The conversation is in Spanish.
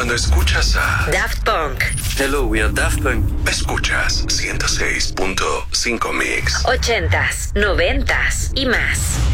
Cuando escuchas a Daft Punk. Hello, we are Daft Punk. Escuchas 106.5 Mix. 80s, 90s y más.